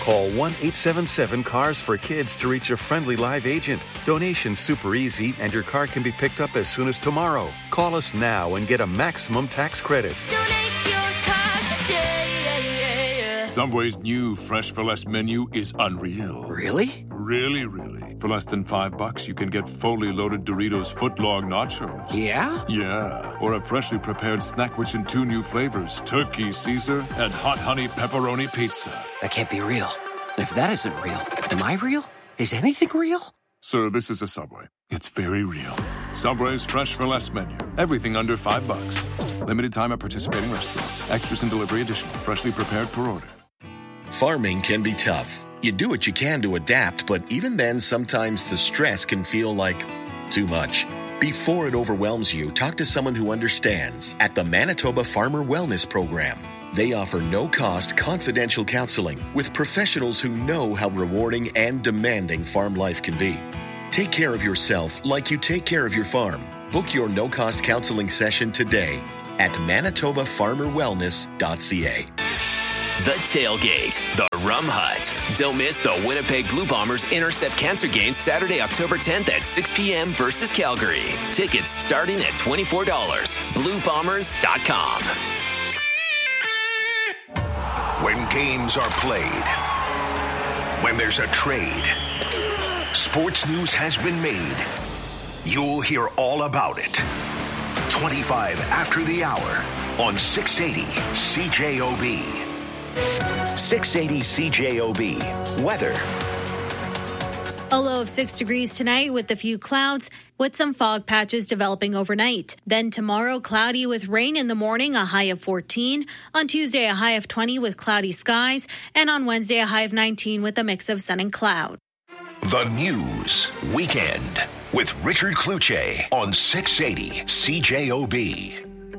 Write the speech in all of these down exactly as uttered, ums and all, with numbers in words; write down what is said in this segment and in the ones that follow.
Call one eight seven seven cars for kids to reach a friendly live agent. Donation's super easy and your car can be picked up as soon as tomorrow. Call us now and get a maximum tax credit. Donate your car today. Subway's new Fresh for Less menu is unreal. Really? Really, really. For less than five bucks, you can get fully loaded Doritos footlong nachos. Yeah? Yeah. Or a freshly prepared snack which in two new flavors, turkey Caesar and hot honey pepperoni pizza. That can't be real. And if that isn't real, am I real? Is anything real? Sir, this is a Subway. It's very real. Subway's Fresh for Less menu. Everything under five bucks. Limited time at participating restaurants. Extras and delivery additional. Freshly prepared per order. Farming can be tough. You do what you can to adapt, but even then, sometimes the stress can feel like too much. Before it overwhelms you, talk to someone who understands at the Manitoba Farmer Wellness Program. They offer no-cost, confidential counseling with professionals who know how rewarding and demanding farm life can be. Take care of yourself like you take care of your farm. Book your no-cost counseling session today at manitoba farmer wellness dot c a. The Tailgate, the Rum Hut. Don't miss the Winnipeg Blue Bombers Intercept Cancer Game Saturday, October tenth at six p.m. versus Calgary. Tickets starting at twenty-four dollars. blue bombers dot com. When games are played, when there's a trade, sports news has been made. You'll hear all about it. twenty-five after the hour on six eighty C J O B. six eighty C J O B. Weather. A low of six degrees tonight with a few clouds, with some fog patches developing overnight. Then tomorrow, cloudy with rain in the morning, a high of fourteen. On Tuesday, a high of twenty with cloudy skies. And on Wednesday, a high of nineteen with a mix of sun and cloud. The News Weekend with Richard Cloutier on six eighty C J O B.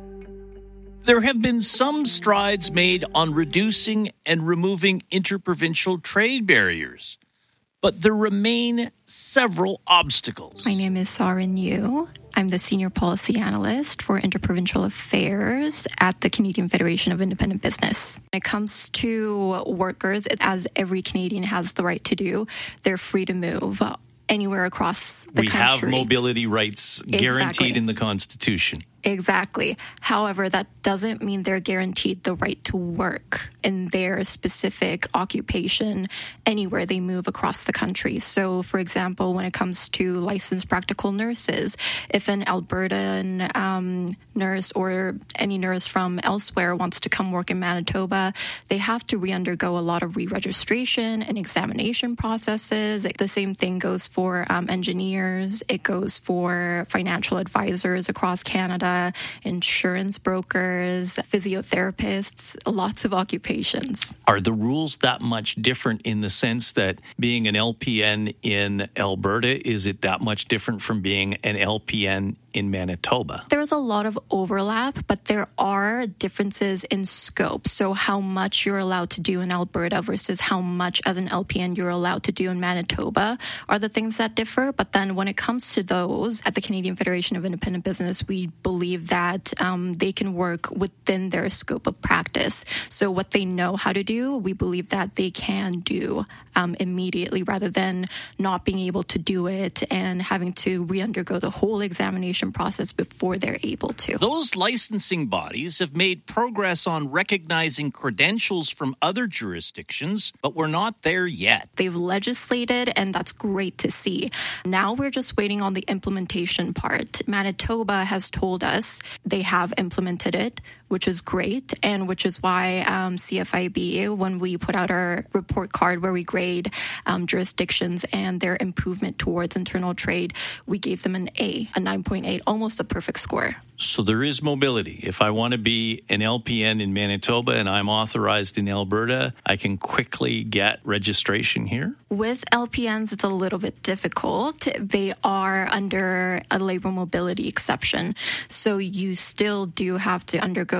There have been some strides made on reducing and removing interprovincial trade barriers, but there remain several obstacles. My name is Sarin Yu. I'm the Senior Policy Analyst for Interprovincial Affairs at the Canadian Federation of Independent Business. When it comes to workers, as every Canadian has the right to do, they're free to move anywhere across the we country. We have mobility rights guaranteed Exactly. in the Constitution. Exactly. However, that doesn't mean they're guaranteed the right to work in their specific occupation anywhere they move across the country. So, for example, when it comes to licensed practical nurses, if an Albertan um, nurse or any nurse from elsewhere wants to come work in Manitoba, they have to re-undergo a lot of re-registration and examination processes. The same thing goes for um, engineers. It goes for financial advisors across Canada, insurance brokers, physiotherapists, lots of occupations. Are the rules that much different in the sense that being an L P N in Alberta, is it that much different from being an L P N in Manitoba? There's a lot of overlap, but there are differences in scope. So how much you're allowed to do in Alberta versus how much as an L P N you're allowed to do in Manitoba are the things that differ. But then when it comes to those, at the Canadian Federation of Independent Business, we believe that um, they can work within their scope of practice. So what they know how to do, we believe that they can do um, immediately rather than not being able to do it and having to re-undergo the whole examination process before they're able to. Those licensing bodies have made progress on recognizing credentials from other jurisdictions, but we're not there yet. They've legislated, and that's great to see. Now we're just waiting on the implementation part. Manitoba has told us they have implemented it, which is great, and which is why um, C F I B, when we put out our report card where we grade um, jurisdictions and their improvement towards internal trade, we gave them an A, a nine point eight, almost a perfect score. So there is mobility. If I want to be an L P N in Manitoba and I'm authorized in Alberta, I can quickly get registration here? With L P Ns, it's a little bit difficult. They are under a labor mobility exception. So you still do have to undergo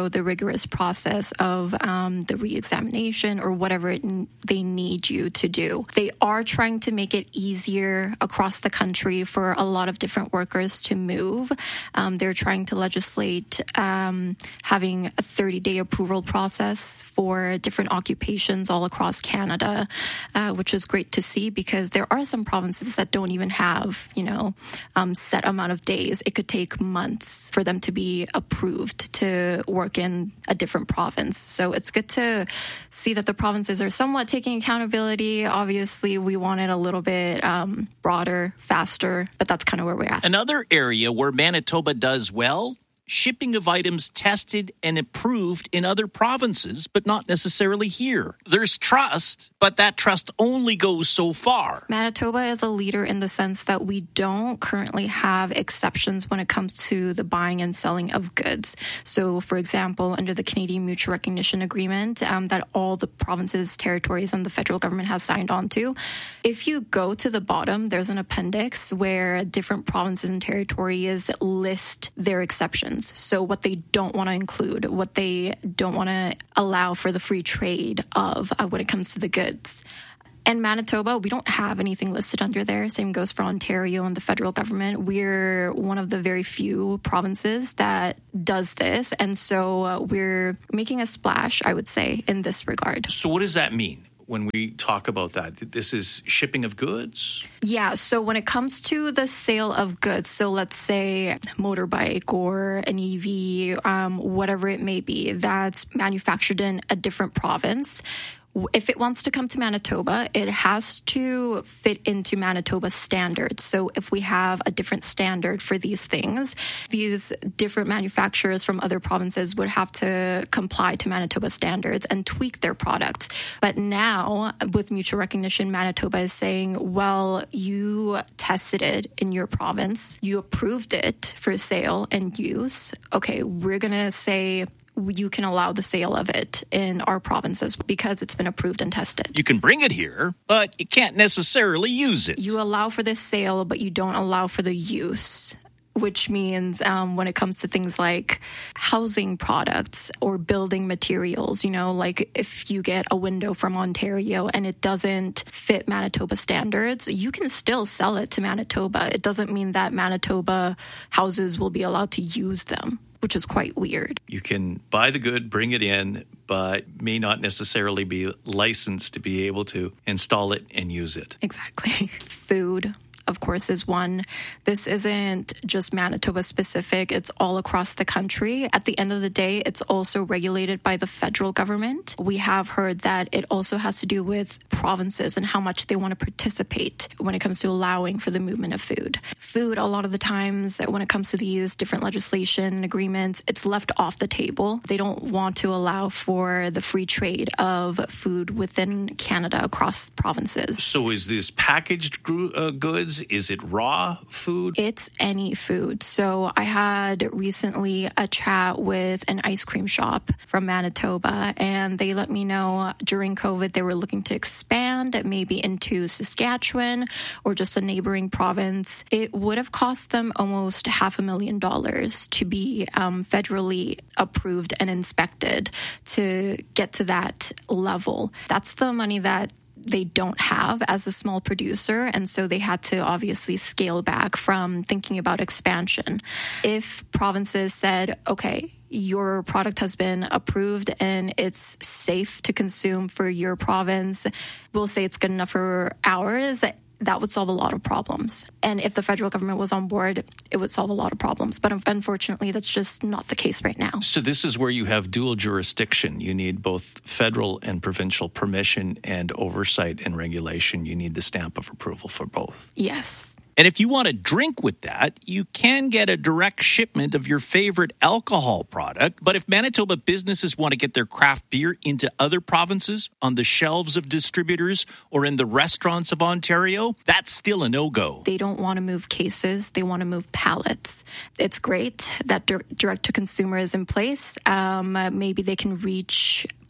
go the rigorous process of um, the re-examination or whatever it n- they need you to do. They are trying to make it easier across the country for a lot of different workers to move. Um, they're trying to legislate um, having a thirty-day approval process for different occupations all across Canada, uh, which is great to see because there are some provinces that don't even have, you know, um, set amount of days. It could take months for them to be approved to work in a different province. So it's good to see that the provinces are somewhat taking accountability. Obviously, we want it a little bit um, broader, faster, but that's kind of where we're at. Another area where Manitoba does well, shipping of items tested and approved in other provinces, but not necessarily here. There's trust, but that trust only goes so far. Manitoba is a leader in the sense that we don't currently have exceptions when it comes to the buying and selling of goods. So, for example, under the Canadian Mutual Recognition Agreement um, that all the provinces, territories, and the federal government has signed on to, if you go to the bottom, there's an appendix where different provinces and territories list their exceptions. So what they don't want to include, what they don't want to allow for the free trade of uh, when it comes to the goods. And Manitoba, we don't have anything listed under there. Same goes for Ontario and the federal government. We're one of the very few provinces that does this. And so uh, we're making a splash, I would say, in this regard. So what does that mean? When we talk about that, this is shipping of goods? Yeah, so when it comes to the sale of goods, so let's say motorbike or an E V, um, whatever it may be, that's manufactured in a different province. If it wants to come to Manitoba, it has to fit into Manitoba's standards. So if we have a different standard for these things, these different manufacturers from other provinces would have to comply to Manitoba standards and tweak their products. But now, with mutual recognition, Manitoba is saying, well, you tested it in your province, you approved it for sale and use. Okay, we're going to say you can allow the sale of it in our provinces because it's been approved and tested. You can bring it here, but you can't necessarily use it. You allow for the sale, but you don't allow for the use, which means um, when it comes to things like housing products or building materials, you know, like if you get a window from Ontario and it doesn't fit Manitoba standards, you can still sell it to Manitoba. It doesn't mean that Manitoba houses will be allowed to use them, which is quite weird. You can buy the good, bring it in, but may not necessarily be licensed to be able to install it and use it. Exactly. Food, of course, is one. This isn't just Manitoba specific. It's all across the country. At the end of the day, it's also regulated by the federal government. We have heard that it also has to do with provinces and how much they want to participate when it comes to allowing for the movement of food. Food, a lot of the times, when it comes to these different legislation and agreements, it's left off the table. They don't want to allow for the free trade of food within Canada across provinces. So is this packaged gr- uh, goods? Is it raw food? It's any food. So I had recently a chat with an ice cream shop from Manitoba, and they let me know during COVID they were looking to expand maybe into Saskatchewan or just a neighboring province. It would have cost them almost half a million dollars to be um, federally approved and inspected to get to that level. That's the money that they don't have as a small producer, and so they had to obviously scale back from thinking about expansion. If provinces said, okay, your product has been approved and it's safe to consume for your province, we'll say it's good enough for ours, that would solve a lot of problems. And if the federal government was on board, it would solve a lot of problems. But unfortunately, that's just not the case right now. So this is where you have dual jurisdiction. You need both federal and provincial permission and oversight and regulation. You need the stamp of approval for both. Yes. And if you want to drink with that, you can get a direct shipment of your favorite alcohol product. But if Manitoba businesses want to get their craft beer into other provinces, on the shelves of distributors, or in the restaurants of Ontario, that's still a no-go. They don't want to move cases. They want to move pallets. It's great that direct-to-consumer is in place. Um, maybe they can reach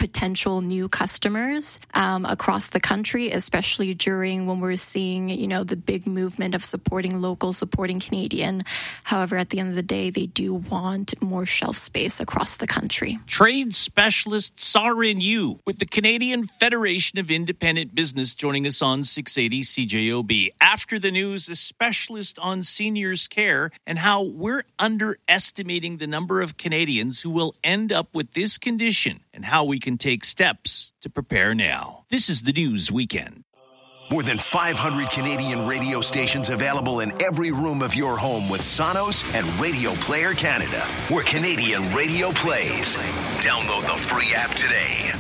potential new customers um, across the country, especially during when we're seeing, you know, the big movement of supporting local, supporting Canadian. However, at the end of the day, they do want more shelf space across the country. Trade specialist Sarin Yu with the Canadian Federation of Independent Business joining us on six eighty C J O B. After the news, a specialist on seniors care and how we're underestimating the number of Canadians who will end up with this condition and how we can take steps to prepare now. This is the News Weekend. More than five hundred Canadian radio stations available in every room of your home with Sonos and Radio Player Canada, where Canadian radio plays. Download the free app today.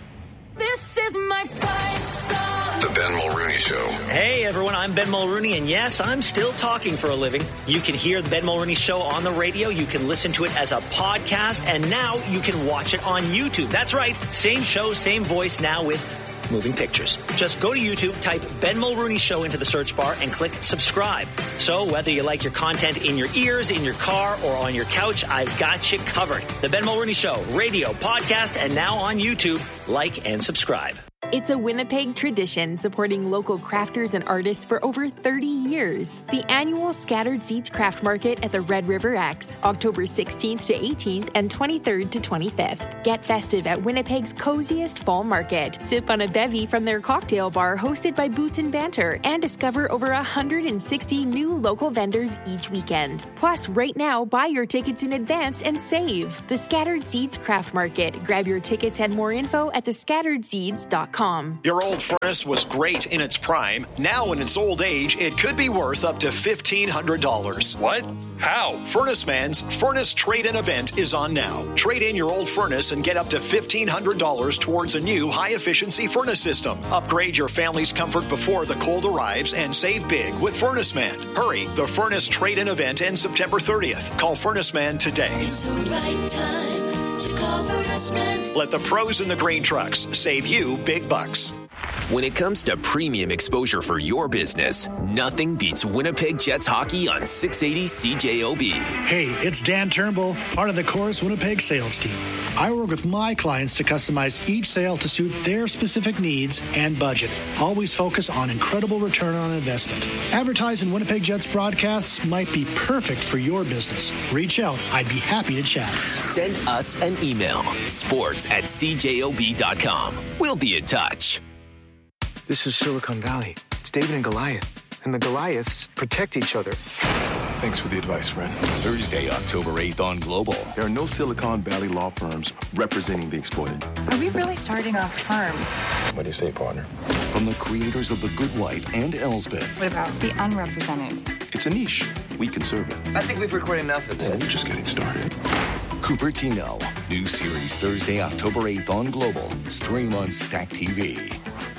This is my fight song. The Ben Mulrooney Show. Hey, everyone, I'm Ben Mulrooney, and yes, I'm still talking for a living. You can hear the Ben Mulrooney Show on the radio. You can listen to it as a podcast, and now you can watch it on YouTube. That's right. Same show, same voice, now with moving pictures. Just go to YouTube, type Ben Mulrooney Show into the search bar, and click subscribe. So whether you like your content in your ears, in your car, or on your couch, I've got you covered. The Ben Mulrooney Show, radio, podcast, and now on YouTube. Like and subscribe. It's a Winnipeg tradition supporting local crafters and artists for over thirty years. The annual Scattered Seeds Craft Market at the Red River X, October sixteenth to eighteenth and twenty-third to twenty-fifth. Get festive at Winnipeg's coziest fall market. Sip on a bevy from their cocktail bar hosted by Boots and Banter and discover over one hundred sixty new local vendors each weekend. Plus, right now, buy your tickets in advance and save. The Scattered Seeds Craft Market. Grab your tickets and more info at the scattered seeds dot com. Your old furnace was great in its prime. Now in its old age, it could be worth up to fifteen hundred dollars. What? How? Furnace Man's Furnace Trade-In event is on now. Trade in your old furnace and get up to fifteen hundred dollars towards a new high-efficiency furnace system. Upgrade your family's comfort before the cold arrives and save big with Furnace Man. Hurry, the Furnace Trade-In event ends September thirtieth. Call Furnace Man today. It's the right time to call Furnace Man. Let the pros in the grain trucks save you big bucks. When it comes to premium exposure for your business, nothing beats Winnipeg Jets hockey on six eighty C J O B. Hey, it's Dan Turnbull, part of the Chorus Winnipeg sales team. I work with my clients to customize each sale to suit their specific needs and budget. Always focus on incredible return on investment. Advertising Winnipeg Jets broadcasts might be perfect for your business. Reach out. I'd be happy to chat. Send us an email, sports at c j o b dot com. We'll be in touch. This is Silicon Valley. It's David and Goliath. And the Goliaths protect each other. Thanks for the advice, friend. Thursday, October eighth on Global. There are no Silicon Valley law firms representing the exploited. Are we really starting a firm? What do you say, partner? From the creators of The Good Wife and Elsbeth. What about the unrepresented? It's a niche. We can serve it. I think we've recorded enough of this. Yeah, we're just getting started. Cupertino. New series Thursday, October eighth on Global. Stream on Stack T V.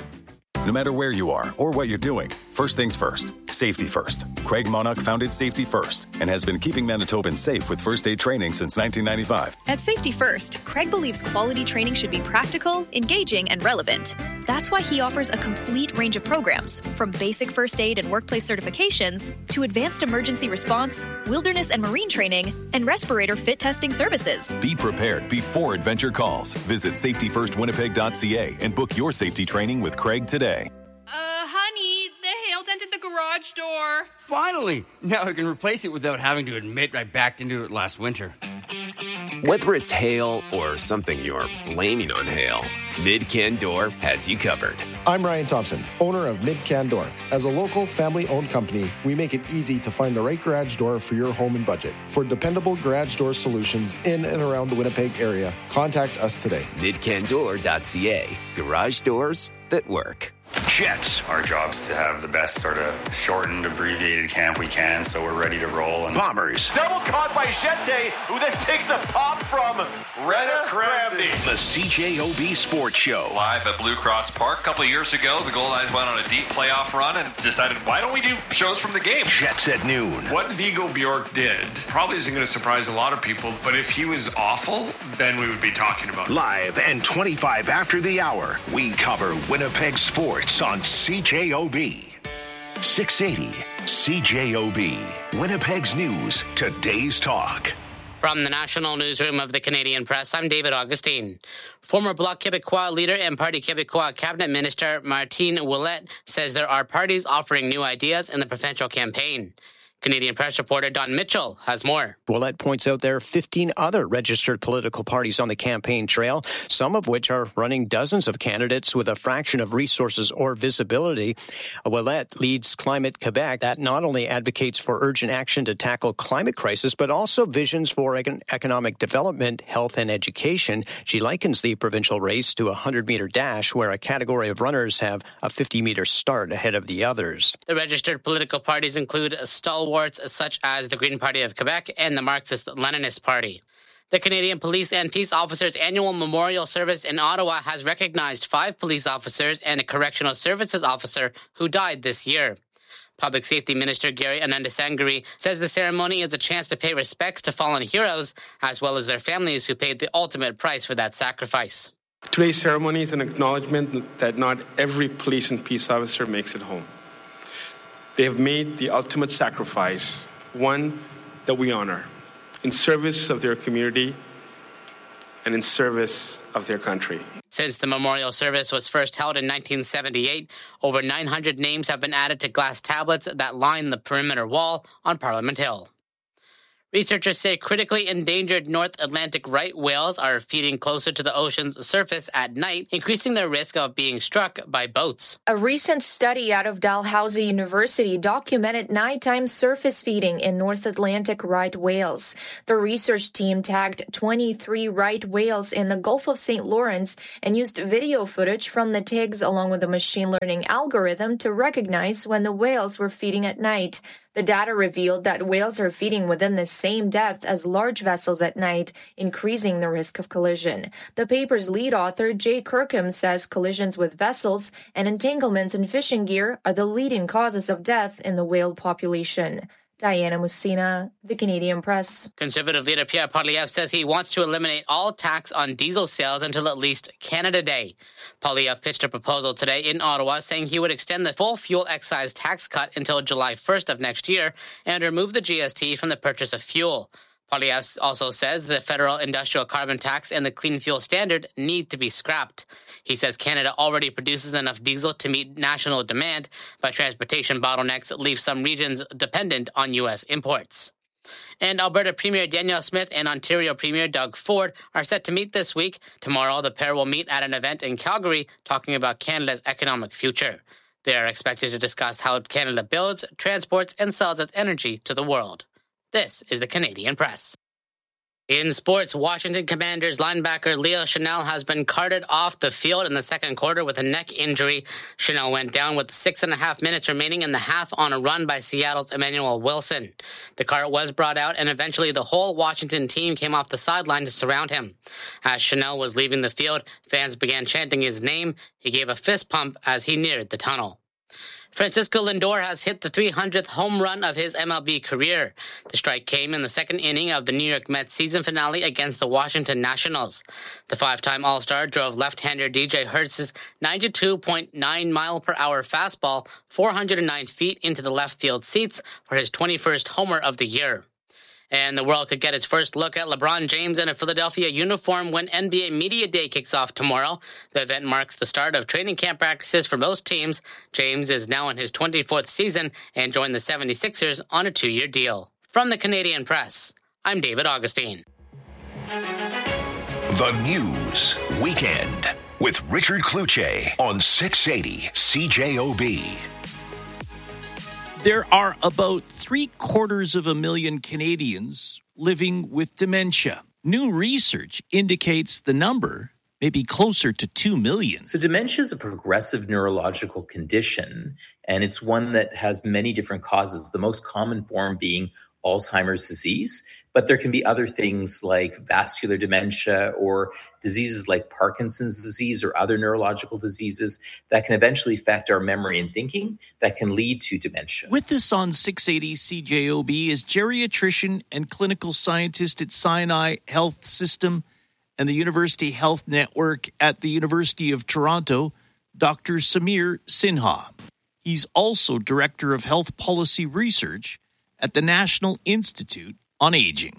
No matter where you are or what you're doing, first things first, safety first. Craig Monarch founded Safety First and has been keeping Manitobans safe with first aid training since nineteen ninety-five. At Safety First, Craig believes quality training should be practical, engaging, and relevant. That's why he offers a complete range of programs, from basic first aid and workplace certifications to advanced emergency response, wilderness and marine training, and respirator fit testing services. Be prepared before adventure calls. Visit safety first winnipeg dot c a and book your safety training with Craig today. Uh, honey, the hail dented the garage door. Finally! Now I can replace it without having to admit I backed into it last winter. Whether it's hail or something you're blaming on hail, Mid-Can Door has you covered. I'm Ryan Thompson, owner of Mid-Can Door. As a local, family-owned company, we make it easy to find the right garage door for your home and budget. For dependable garage door solutions in and around the Winnipeg area, contact us today. mid can door dot c a. Garage doors that work. Jets. Our job's to have the best sort of shortened, abbreviated camp we can, so we're ready to roll. And Bombers. Double caught by Jete, who then takes a pop from Rena Kramdy. The C J O B Sports Show. Live at Blue Cross Park. A couple of years ago, the Gold Eyes went on a deep playoff run and decided, why don't we do shows from the game? Jets at noon. What Viggo Bjork did probably isn't going to surprise a lot of people, but if he was awful, then we would be talking about it. Live and twenty-five after the hour, we cover Winnipeg sports on C J O B. six eighty C J O B. Winnipeg's news, today's talk. From the National Newsroom of the Canadian Press, I'm David Augustine. Former Bloc Québécois leader and Parti Québécois cabinet minister Martine Ouellette says there are parties offering new ideas in the provincial campaign. Canadian Press reporter Don Mitchell has more. Ouellette points out there are fifteen other registered political parties on the campaign trail, some of which are running dozens of candidates with a fraction of resources or visibility. Ouellette leads Climate Quebec, that not only advocates for urgent action to tackle climate crisis, but also visions for economic development, health, and education. She likens the provincial race to a hundred-meter dash, where a category of runners have a fifty-meter start ahead of the others. The registered political parties include stalwarts such as the Green Party of Quebec and the Marxist-Leninist Party. The Canadian Police and Peace Officers Annual Memorial Service in Ottawa has recognized five police officers and a correctional services officer who died this year. Public Safety Minister Gary Anandasangiri says the ceremony is a chance to pay respects to fallen heroes, as well as their families who paid the ultimate price for that sacrifice. Today's ceremony is an acknowledgement that not every police and peace officer makes it home. They have made the ultimate sacrifice, one that we honor, in service of their community and in service of their country. Since the memorial service was first held in nineteen seventy-eight, over nine hundred names have been added to glass tablets that line the perimeter wall on Parliament Hill. Researchers say critically endangered North Atlantic right whales are feeding closer to the ocean's surface at night, increasing their risk of being struck by boats. A recent study out of Dalhousie University documented nighttime surface feeding in North Atlantic right whales. The research team tagged twenty-three right whales in the Gulf of Saint Lawrence and used video footage from the tags along with a machine learning algorithm to recognize when the whales were feeding at night. The data revealed that whales are feeding within the same depth as large vessels at night, increasing the risk of collision. The paper's lead author, Jay Kirkham, says collisions with vessels and entanglements in fishing gear are the leading causes of death in the whale population. Diana Musina, The Canadian Press. Conservative leader Pierre Poilievre says he wants to eliminate all tax on diesel sales until at least Canada Day. Poilievre pitched a proposal today in Ottawa saying he would extend the full fuel excise tax cut until July first of next year and remove the G S T from the purchase of fuel. Poilievre also says the federal industrial carbon tax and the clean fuel standard need to be scrapped. He says Canada already produces enough diesel to meet national demand, but transportation bottlenecks leave some regions dependent on U S imports. And Alberta Premier Danielle Smith and Ontario Premier Doug Ford are set to meet this week. Tomorrow, the pair will meet at an event in Calgary talking about Canada's economic future. They are expected to discuss how Canada builds, transports, and sells its energy to the world. This is the Canadian Press. In sports, Washington Commanders linebacker Leo Chenal has been carted off the field in the second quarter with a neck injury. Chenal went down with six and a half minutes remaining in the half on a run by Seattle's Emmanuel Wilson. The cart was brought out, and eventually the whole Washington team came off the sideline to surround him. As Chenal was leaving the field, fans began chanting his name. He gave a fist pump as he neared the tunnel. Francisco Lindor has hit the three hundredth home run of his M L B career. The strike came in the second inning of the New York Mets season finale against the Washington Nationals. The five-time All-Star drove left-hander D J Hertz's ninety-two point nine mile per hour fastball four hundred nine feet into the left field seats for his twenty-first homer of the year. And the world could get its first look at LeBron James in a Philadelphia uniform when N B A Media Day kicks off tomorrow. The event marks the start of training camp practices for most teams. James is now in his twenty-fourth season and joined the seventy-sixers on a two-year deal. From the Canadian Press, I'm David Augustine. The News Weekend with Richard Cloutier on six eighty C J O B. There are about three quarters of a million Canadians living with dementia. New research indicates the number may be closer to two million. So dementia is a progressive neurological condition, and it's one that has many different causes, the most common form being Alzheimer's disease. But there can be other things like vascular dementia or diseases like Parkinson's disease or other neurological diseases that can eventually affect our memory and thinking that can lead to dementia. With us on six eighty C J O B is geriatrician and clinical scientist at Sinai Health System and the University Health Network at the University of Toronto, Doctor Samir Sinha. He's also Director of Health Policy Research at the National Institute on Aging.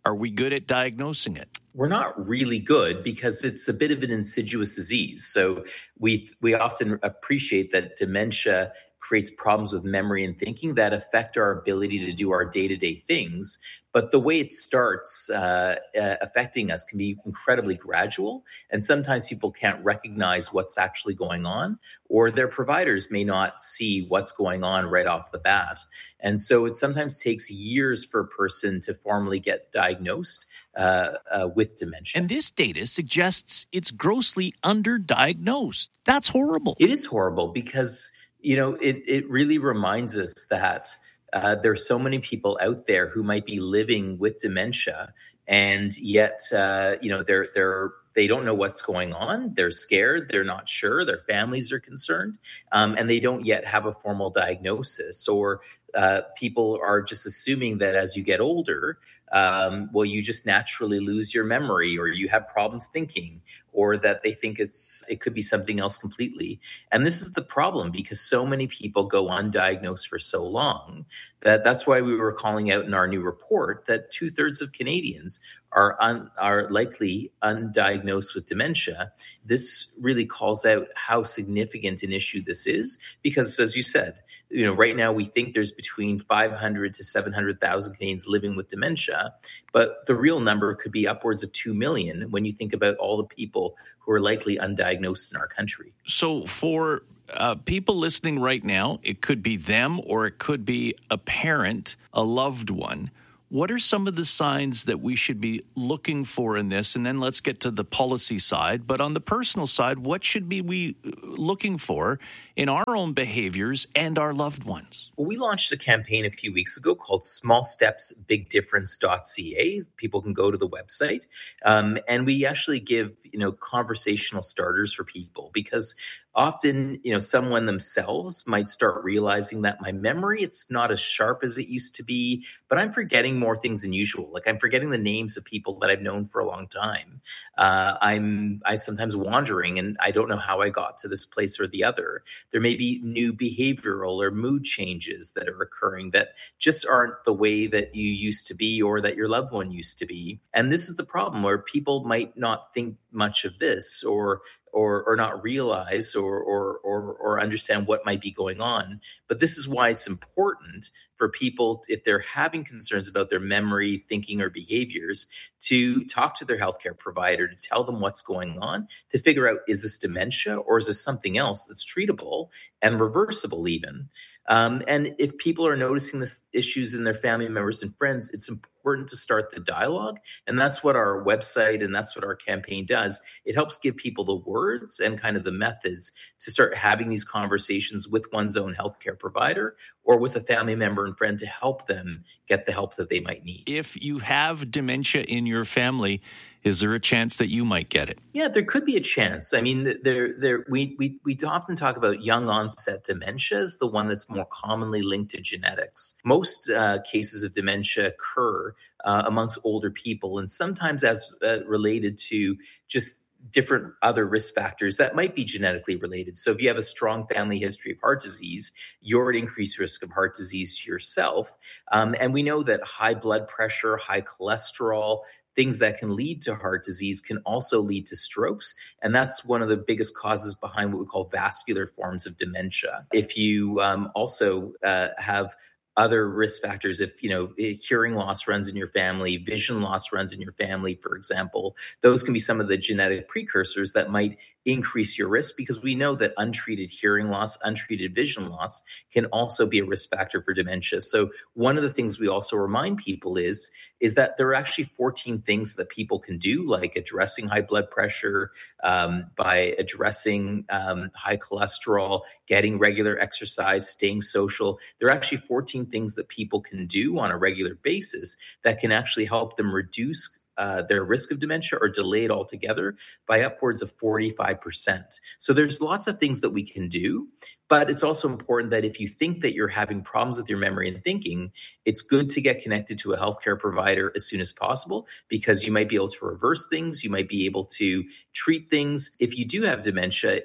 Are we good at diagnosing it? We're not really good because it's a bit of an insidious disease. So we we often appreciate that dementia creates problems with memory and thinking that affect our ability to do our day-to-day things. But the way it starts uh, uh, affecting us can be incredibly gradual. And sometimes people can't recognize what's actually going on, or their providers may not see what's going on right off the bat. And so it sometimes takes years for a person to formally get diagnosed uh, uh, with dementia. And this data suggests it's grossly underdiagnosed. That's horrible. It is horrible because, you know, it, it really reminds us that uh, there's so many people out there who might be living with dementia, and yet, uh, you know, they're they're they don't know what's going on. They're scared. They're not sure. Their families are concerned, um, and they don't yet have a formal diagnosis. Or uh, people are just assuming that as you get older, um, well, you just naturally lose your memory, or you have problems thinking, or that they think it's it could be something else completely. And this is the problem, because so many people go undiagnosed for so long that that's why we were calling out in our new report that two thirds of Canadians are un, are likely undiagnosed with dementia. This really calls out how significant an issue this is, because, as you said, you know, right now we think there's between five hundred to seven hundred thousand Canadians living with dementia, but the real number could be upwards of two million when you think about all the people who are likely undiagnosed in our country. So for uh, people listening right now, it could be them, or it could be a parent, a loved one. What are some of the signs that we should be looking for in this? And then let's get to the policy side. But on the personal side, what should be we looking for in our own behaviors and our loved ones? Well, we launched a campaign a few weeks ago called small steps big difference dot c a. People can go to the website. Um, and we actually give, you know, conversational starters for people, because often, you know, someone themselves might start realizing that my memory, it's not as sharp as it used to be, but I'm forgetting more things than usual. Like, I'm forgetting the names of people that I've known for a long time. Uh, I'm I sometimes wandering, and I don't know how I got to this place or the other. There may be new behavioral or mood changes that are occurring that just aren't the way that you used to be, or that your loved one used to be. And this is the problem, where people might not think much of this, or or or not realize or, or or or understand what might be going on. But this is why it's important for people, if they're having concerns about their memory, thinking, or behaviors, to talk to their healthcare provider, to tell them what's going on, to figure out, is this dementia, or is this something else that's treatable and reversible even? Um, and if people are noticing this issues in their family members and friends, it's important to start the dialogue. And that's what our website and that's what our campaign does. It helps give people the words and kind of the methods to start having these conversations with one's own healthcare provider, or with a family member and friend, to help them get the help that they might need. If you have dementia in your family, is there a chance that you might get it? Yeah, there could be a chance. I mean, there, there, we, we, we often talk about young onset dementia as the one that's more commonly linked to genetics. Most uh, cases of dementia occur uh, amongst older people, and sometimes as uh, related to just different other risk factors that might be genetically related. So if you have a strong family history of heart disease, you're at increased risk of heart disease yourself. Um, and we know that high blood pressure, high cholesterol, things that can lead to heart disease can also lead to strokes. And that's one of the biggest causes behind what we call vascular forms of dementia. If you um, also uh, have other risk factors, if, you know, hearing loss runs in your family, vision loss runs in your family, for example, those can be some of the genetic precursors that might increase your risk, because we know that untreated hearing loss, untreated vision loss can also be a risk factor for dementia. So one of the things we also remind people is, is that there are actually fourteen things that people can do, like addressing high blood pressure, um, by addressing um, high cholesterol, getting regular exercise, staying social. There are actually fourteen things that people can do on a regular basis that can actually help them reduce Uh, their risk of dementia or delay it altogether by upwards of forty-five percent. So there's lots of things that we can do, but it's also important that if you think that you're having problems with your memory and thinking, it's good to get connected to a healthcare provider as soon as possible, because you might be able to reverse things. You might be able to treat things. If you do have dementia, it's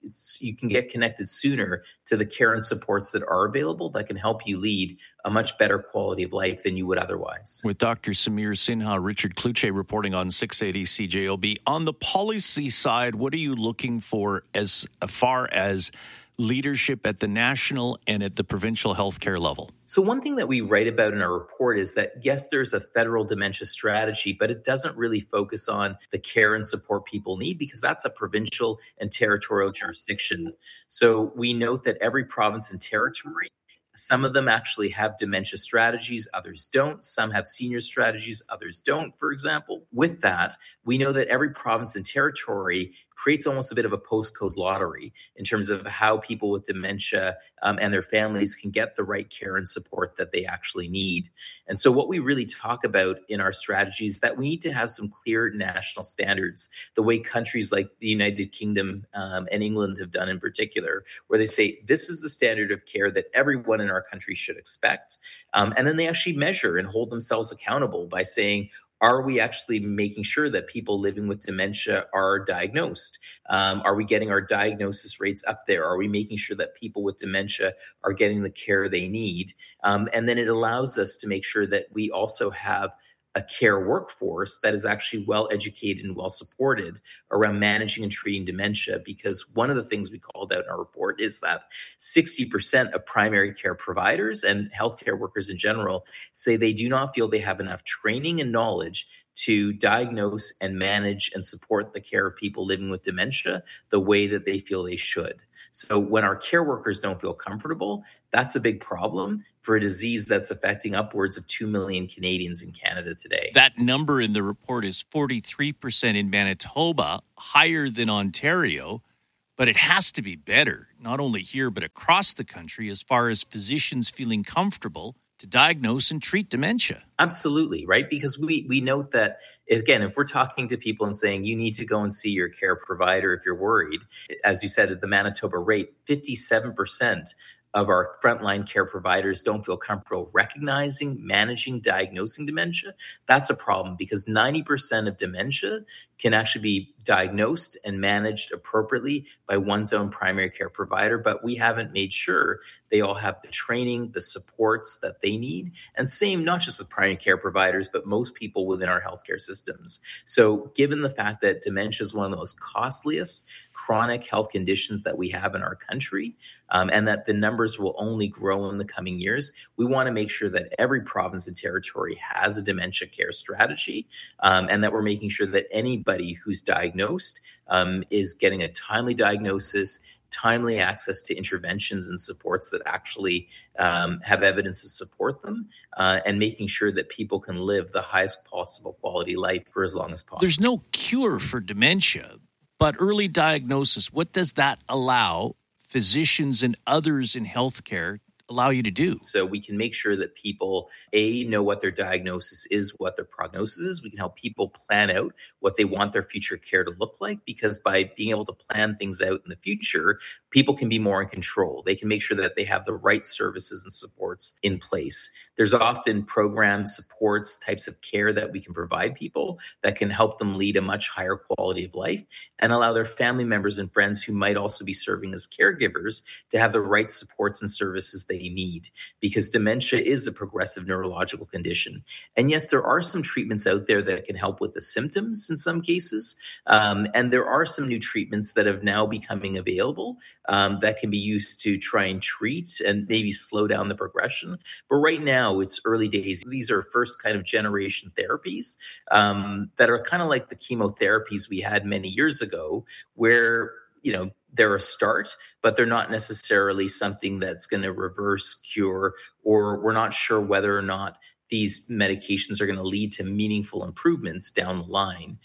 it's, you can get connected sooner to the care and supports that are available that can help you lead a much better quality of life than you would otherwise. With Doctor Samir Sinha, Richard Kluche reporting on six eighty C J O B. On the policy side, what are you looking for as far as leadership at the national and at the provincial healthcare level? So one thing that we write about in our report is that, yes, there's a federal dementia strategy, but it doesn't really focus on the care and support people need because that's a provincial and territorial jurisdiction. So we note that every province and territory, some of them actually have dementia strategies, others don't. Some have senior strategies, others don't, for example. With that, we know that every province and territory creates almost a bit of a postcode lottery in terms of how people with dementia um, and their families can get the right care and support that they actually need. And so what we really talk about in our strategy is that we need to have some clear national standards, the way countries like the United Kingdom um, and England have done in particular, where they say, this is the standard of care that everyone in our country should expect. Um, and then they actually measure and hold themselves accountable by saying, are we actually making sure that people living with dementia are diagnosed? Um, are we getting our diagnosis rates up there? Are we making sure that people with dementia are getting the care they need? Um, and then it allows us to make sure that we also have a care workforce that is actually well educated and well supported around managing and treating dementia. Because one of the things we called out in our report is that sixty percent of primary care providers and healthcare workers in general say they do not feel they have enough training and knowledge to diagnose and manage and support the care of people living with dementia the way that they feel they should. So when our care workers don't feel comfortable, that's a big problem for a disease that's affecting upwards of two million Canadians in Canada today. That number in the report is forty-three percent in Manitoba, higher than Ontario, but it has to be better, not only here but across the country, as far as physicians feeling comfortable to diagnose and treat dementia. Absolutely, right? Because we we note that, again, if we're talking to people and saying you need to go and see your care provider if you're worried, as you said, at the Manitoba rate, fifty-seven percent of our frontline care providers don't feel comfortable recognizing, managing, diagnosing dementia. That's a problem because ninety percent of dementia can actually be diagnosed and managed appropriately by one's own primary care provider, but we haven't made sure they all have the training, the supports that they need. And same, not just with primary care providers, but most people within our healthcare systems. So given the fact that dementia is one of the most costliest chronic health conditions that we have in our country, um, and that the numbers will only grow in the coming years, we want to make sure that every province and territory has a dementia care strategy, um, and that we're making sure that anybody who's diagnosed um, is getting a timely diagnosis, timely access to interventions and supports that actually um, have evidence to support them, uh, and making sure that people can live the highest possible quality life for as long as possible. There's no cure for dementia, but early diagnosis, what does that allow physicians and others in healthcare allow you to do? So we can make sure that people, A, know what their diagnosis is, what their prognosis is. We can help people plan out what they want their future care to look like, because by being able to plan things out in the future, people can be more in control. They can make sure that they have the right services and supports in place. There's often programs, supports, types of care that we can provide people that can help them lead a much higher quality of life and allow their family members and friends who might also be serving as caregivers to have the right supports and services they need, because dementia is a progressive neurological condition. And yes, there are some treatments out there that can help with the symptoms in some cases. Um, and there are some new treatments that have now becoming available um, that can be used to try and treat and maybe slow down the progression. But right now, it's early days. These are first kind of generation therapies um, that are kind of like the chemotherapies we had many years ago, where, you know, they're a start, but they're not necessarily something that's going to reverse cure, or we're not sure whether or not these medications are going to lead to meaningful improvements down the line.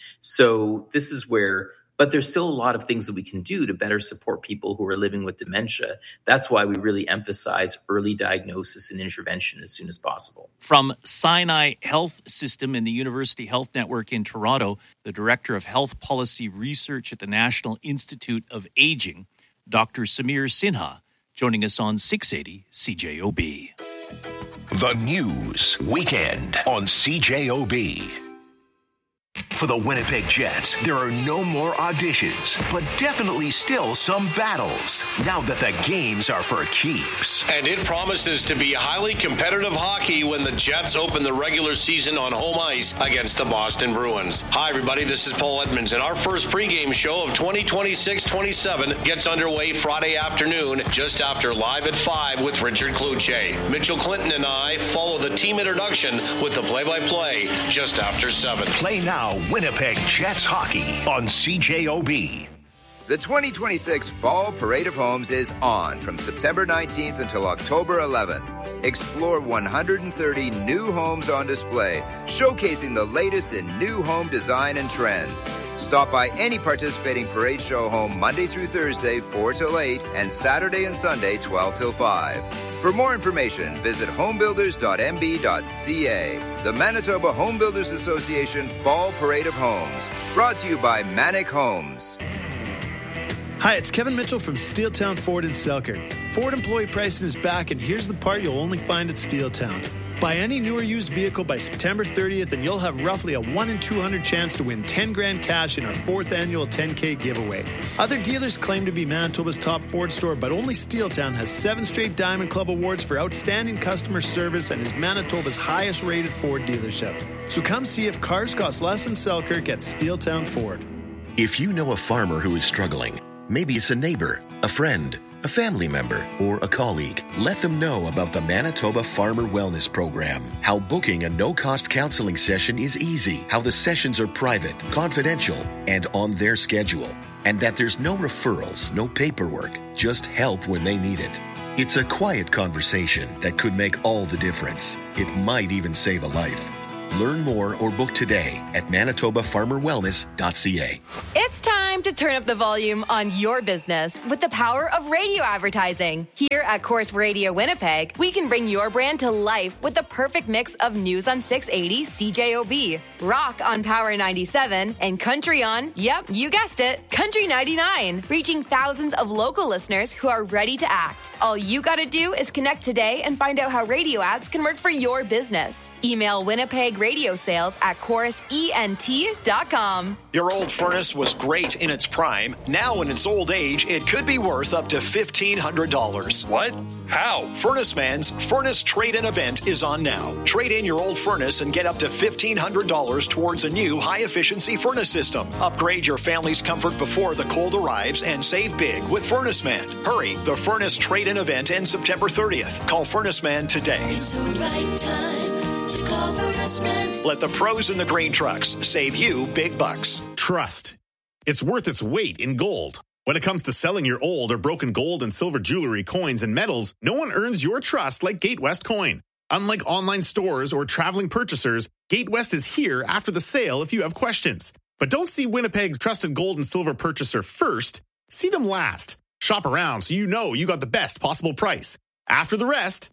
So this is where, but there's still a lot of things that we can do to better support people who are living with dementia. That's why we really emphasize early diagnosis and intervention as soon as possible. From Sinai Health System in the University Health Network in Toronto, the Director of Health Policy Research at the National Institute of Aging, Doctor Samir Sinha, joining us on six eighty C J O B. The News Weekend on C J O B. For the Winnipeg Jets, there are no more auditions, but definitely still some battles, now that the games are for keeps. And it promises to be highly competitive hockey when the Jets open the regular season on home ice against the Boston Bruins. Hi, everybody, this is Paul Edmonds, and our first pregame show of twenty twenty-six twenty-seven gets underway Friday afternoon, just after Live at five with Richard Kluche. Mitchell Clinton and I follow the team introduction with the play-by-play just after seven. Play now, Winnipeg Jets hockey on C J O B. The twenty twenty-six Fall Parade of Homes is on from September nineteenth until October eleventh. Explore one hundred thirty new homes on display, showcasing the latest in new home design and trends. Stop by any participating parade show home Monday through Thursday, four till eight, and Saturday and Sunday, twelve till five. For more information, visit homebuilders dot m b dot c a. The Manitoba Home Builders Association Fall Parade of Homes. Brought to you by Manic Homes. Hi, it's Kevin Mitchell from Steeltown Ford in Selkirk. Ford employee pricing is back, and here's the part you'll only find at Steeltown. Buy any new or used vehicle by September thirtieth, and you'll have roughly a one in two hundred chance to win ten grand cash in our fourth annual ten K giveaway. Other dealers claim to be Manitoba's top Ford store, but only Steeltown has seven straight Diamond Club awards for outstanding customer service and is Manitoba's highest rated Ford dealership. So come see if cars cost less in Selkirk at Steeltown Ford. If you know a farmer who is struggling, maybe it's a neighbor, a friend, a family member, or a colleague, let them know about the Manitoba Farmer Wellness Program. How booking a no-cost counseling session is easy. How the sessions are private, confidential, and on their schedule. And that there's no referrals, no paperwork, just help when they need it. It's a quiet conversation that could make all the difference. It might even save a life. Learn more or book today at manitoba farmer wellness dot c a. It's time to turn up the volume on your business with the power of radio advertising. Here at Corus Radio Winnipeg, we can bring your brand to life with the perfect mix of news on six eighty C J O B, rock on Power ninety-seven, and country on, yep, you guessed it, Country ninety-nine, reaching thousands of local listeners who are ready to act. All you gotta do is connect today and find out how radio ads can work for your business. Email Winnipeg Radio Sales at corus ent dot com. Your old furnace was great in its prime. Now in its old age, it could be worth up to fifteen hundred dollars. What? How? Furnace Man's Furnace Trade-In event is on now. Trade in your old furnace and get up to fifteen hundred dollars towards a new high-efficiency furnace system. Upgrade your family's comfort before the cold arrives and save big with Furnace Man. Hurry, the Furnace Trade-In event ends September thirtieth. Call Furnace Man today. It's the right time to call Furnace Man. Let the pros in the green trucks save you big bucks. Trust. It's worth its weight in gold. When it comes to selling your old or broken gold and silver jewelry, coins, and metals, no one earns your trust like Gatewest Coin. Unlike online stores or traveling purchasers, Gatewest is here after the sale if you have questions. But don't see Winnipeg's trusted gold and silver purchaser first. See them last. Shop around so you know you got the best possible price. After the rest,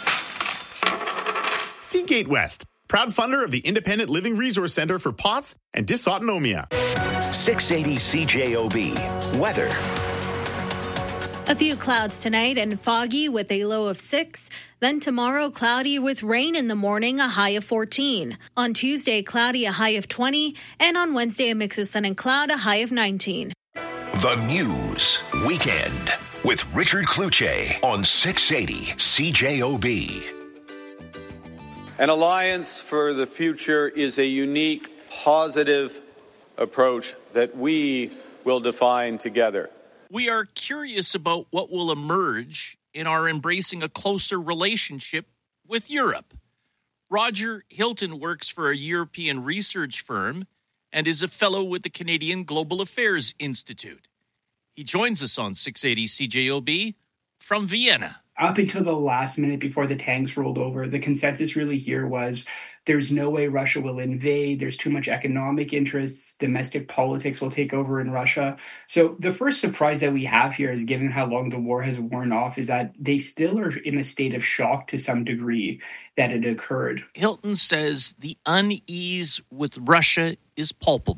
see Gatewest, proud funder of the Independent Living Resource Center for P O T S and Dysautonomia. six eighty C J O B. Weather. A few clouds tonight and foggy with a low of six. Then tomorrow, cloudy with rain in the morning, a high of fourteen. On Tuesday, cloudy, a high of twenty. And on Wednesday, a mix of sun and cloud, a high of nineteen. The News Weekend with Richard Kluche on six eighty C J O B. An alliance for the future is a unique, positive approach that we will define together. We are curious about what will emerge in our embracing a closer relationship with Europe. Roger Hilton works for a European research firm and is a fellow with the Canadian Global Affairs Institute. He joins us on six eighty C J O B from Vienna. Up until the last minute before the tanks rolled over, the consensus really here was there's no way Russia will invade. There's too much economic interests. Domestic politics will take over in Russia. So the first surprise that we have here is, given how long the war has worn off, is that they still are in a state of shock to some degree that it occurred. Hilton says the unease with Russia is palpable.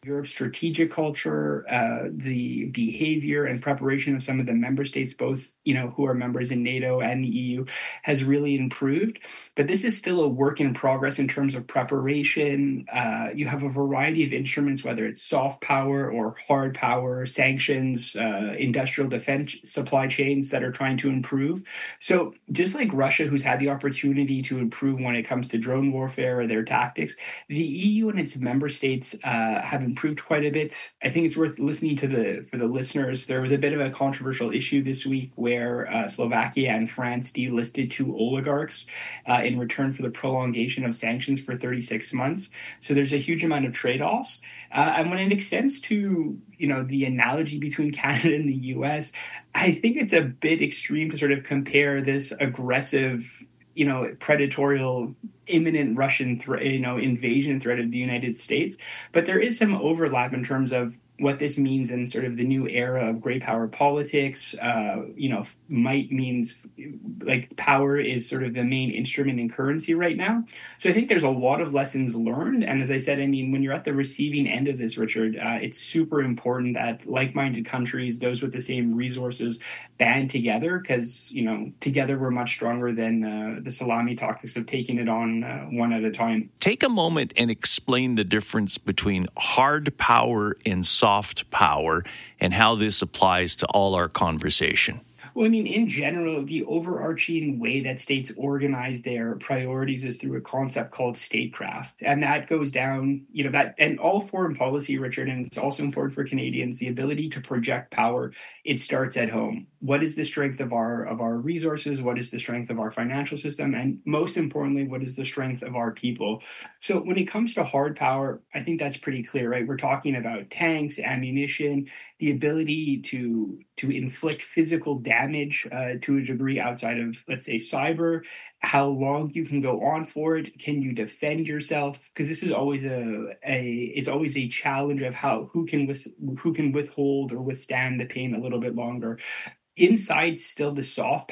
Europe's strategic culture, uh, the behavior and preparation of some of the member states, both, you know, who are members in NATO and the E U, has really improved. But this is still a work in progress in terms of preparation. Uh, you have a variety of instruments, whether it's soft power or hard power, sanctions, uh, industrial defense supply chains that are trying to improve. So just like Russia, who's had the opportunity to improve when it comes to drone warfare or their tactics, the E U and its member states uh, have improved quite a bit. I think it's worth listening to the for the listeners. There was a bit of a controversial issue this week where uh, Slovakia and France delisted two oligarchs uh, in return for the prolongation of sanctions for thirty-six months. So there's a huge amount of trade-offs. Uh, and when it extends to, you know, the analogy between Canada and the U S, I think it's a bit extreme to sort of compare this aggressive, you know, predatorial, imminent Russian, thre- you know, invasion threat of the United States. But there is some overlap in terms of what this means in sort of the new era of great power politics. Uh, you know, might means like power is sort of the main instrument in currency right now. So I think there's a lot of lessons learned. And as I said, I mean, when you're at the receiving end of this, Richard, uh, it's super important that like-minded countries, those with the same resources, band together because, you know, together we're much stronger than uh, the salami tactics of taking it on uh, one at a time. Take a moment and explain the difference between hard power and soft power and how this applies to all our conversation. Well, I mean, in general, the overarching way that states organize their priorities is through a concept called statecraft. And that goes down, you know, that, and all foreign policy, Richard, and it's also important for Canadians, the ability to project power, it starts at home. What is the strength of our of our resources? What is the strength of our financial system? And most importantly, what is the strength of our people? So when it comes to hard power, I think that's pretty clear, right? We're talking about tanks, ammunition, the ability to to inflict physical damage uh, to a degree outside of, let's say, cyber, how long you can go on for it, can you defend yourself? Because this is always a a it's always a challenge of how who can with who can withhold or withstand the pain a little bit longer. Inside still the soft